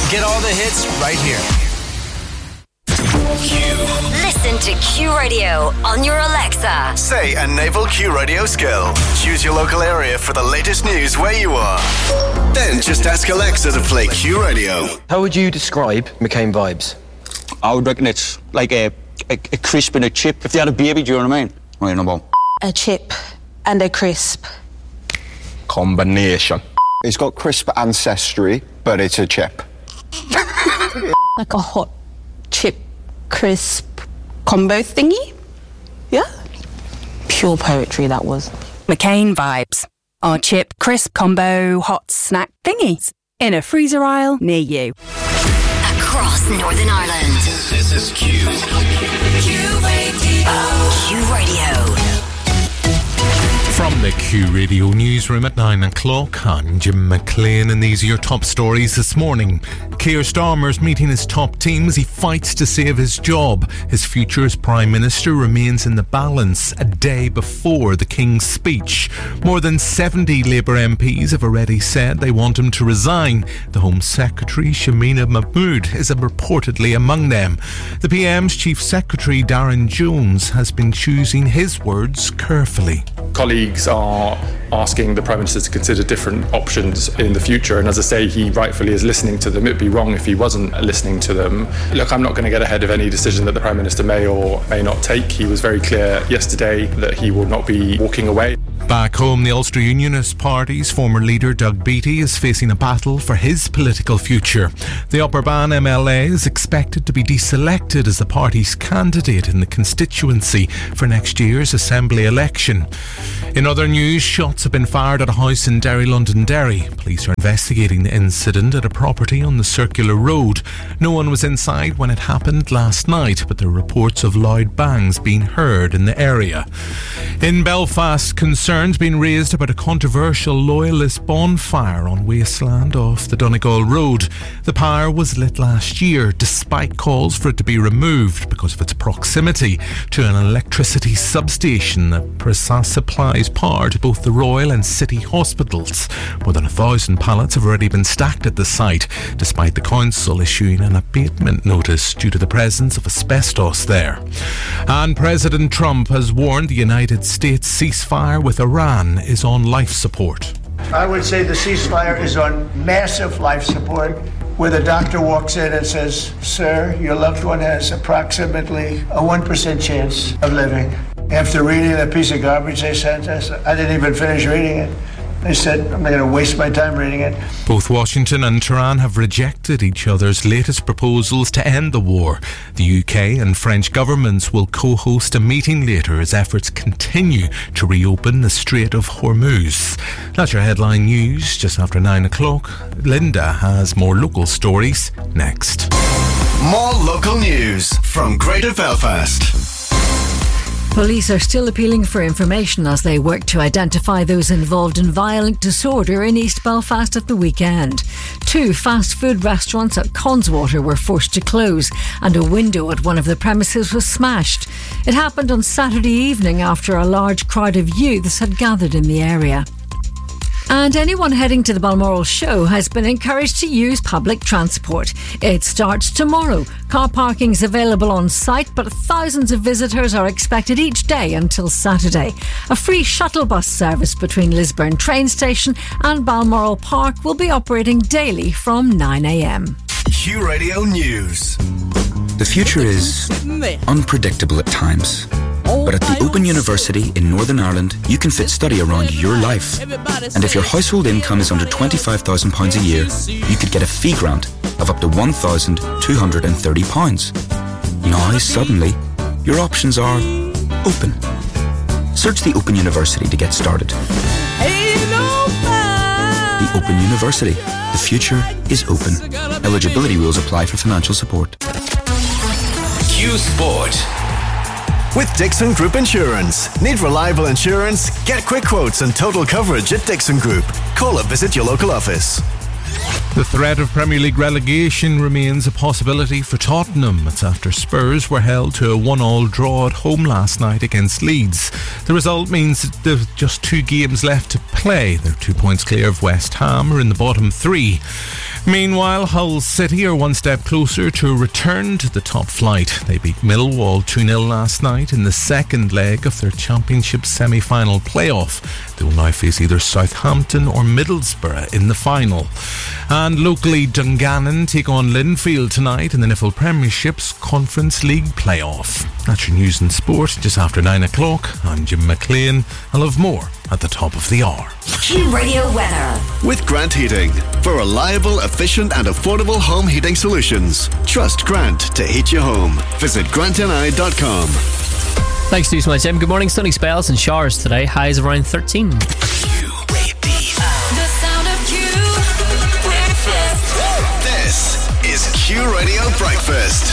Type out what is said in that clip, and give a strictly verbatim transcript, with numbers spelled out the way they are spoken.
Get all the hits right here. Q. Listen to Q Radio on your Alexa. Say a naval Q Radio skill. Choose your local area for the latest news where you are. Then just ask Alexa to play Q Radio. How would you describe McCain vibes? I would reckon it's like a, a, a crisp and a chip. If they had a baby, do you know what I mean? Right, no more. A chip and a crisp. Combination. It's got crisp ancestry, but it's a chip. Like a hot chip crisp combo thingy? Yeah? Pure poetry, that was. McCain vibes. Our chip crisp combo hot snack thingies in a freezer aisle near you. Across Northern Ireland. This is Q. Q Radio. Q Radio. From the Q Radio newsroom at nine o'clock, I'm Jim McLean and these are your top stories this morning. Keir Starmer's meeting his top team as he fights to save his job. His future as Prime Minister remains in the balance a day before the King's speech. More than seventy Labour M Ps have already said they want him to resign. The Home Secretary, Shamina Mahmood, is reportedly among them. The P M's Chief Secretary, Darren Jones, has been choosing his words carefully. Colleagues are asking the Prime Minister to consider different options in the future, and as I say, he rightfully is listening to them. It'd be wrong if he wasn't listening to them. Look, I'm not going to get ahead of any decision that the Prime Minister may or may not take. He was very clear yesterday that he will not be walking away. Back home, the Ulster Unionist Party's former leader Doug Beattie is facing a battle for his political future. The Upper Bann M L A is expected to be deselected as the party's candidate in the constituency for next year's Assembly election. In other news, shots have been fired at a house in Derry, Londonderry. Police are investigating the incident at a property on the Circular Road. No one was inside when it happened last night, but there are reports of loud bangs being heard in the area. In Belfast, concerns being raised about a controversial loyalist bonfire on wasteland off the Donegal Road. The pyre was lit last year, despite calls for it to be removed because of its proximity to an electricity substation that supplies power to both the Royal and City hospitals. More than a thousand pallets have already been stacked at the site, despite the council issuing an abatement notice due to the presence of asbestos there. And President Trump has warned the United States ceasefire with Iran is on life support. I would say the ceasefire is on massive life support, where the doctor walks in and says, "Sir, your loved one has approximately a one percent chance of living." After reading that piece of garbage they sent us, I didn't even finish reading it. They said, I'm not going to waste my time reading it. Both Washington and Tehran have rejected each other's latest proposals to end the war. The U K and French governments will co-host a meeting later as efforts continue to reopen the Strait of Hormuz. That's your headline news just after nine o'clock. Linda has more local stories next. More local news from Greater Belfast. Police are still appealing for information as they work to identify those involved in violent disorder in East Belfast at the weekend. Two fast food restaurants at Conswater were forced to close and a window at one of the premises was smashed. It happened on Saturday evening after a large crowd of youths had gathered in the area. And anyone heading to the Balmoral show has been encouraged to use public transport. It starts tomorrow. Car parking is available on site, but thousands of visitors are expected each day until Saturday. A free shuttle bus service between Lisburn train station and Balmoral Park will be operating daily from nine a.m. Q Radio News. The future is unpredictable at times. But at the Open University in Northern Ireland, you can fit study around your life. And if your household income is under twenty-five thousand pounds a year, you could get a fee grant of up to one thousand two hundred thirty pounds. Now, suddenly, your options are open. Search the Open University to get started. The Open University. The future is open. Eligibility rules apply for financial support. Q Sport. With Dixon Group Insurance. Need reliable insurance? Get quick quotes and total coverage at Dixon Group. Call or visit your local office. The threat of Premier League relegation remains a possibility for Tottenham. It's after Spurs were held to a one-all draw at home last night against Leeds. The result means that there are just two games left to play. They're two points clear of West Ham, who are in the bottom three. Meanwhile, Hull City are one step closer to a return to the top flight. They beat Millwall two nil last night in the second leg of their Championship semi-final playoff. They will now face either Southampton or Middlesbrough in the final. And locally, Dungannon take on Linfield tonight in the N F L Premiership's Conference League playoff. That's your news and sport just after nine o'clock. I'm Jim McLean. I'll have more at the top of the hour. Q Radio weather. With Grant Heating. For reliable, efficient and affordable home heating solutions. Trust Grant to heat your home. Visit grant n i dot com. Thanks to you so much, Jim. Good morning. Sunny spells and showers today. Highs around thirteen. The sound of Q breakfast. This is Q Radio Breakfast.